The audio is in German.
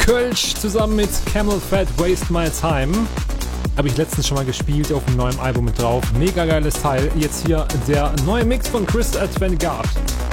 Kölsch zusammen mit Camel Fat Waste My Time. Habe ich letztens schon mal gespielt, auf dem neuen Album mit drauf. Mega geiles Teil. Jetzt hier der neue Mix von Chris Avantgarde.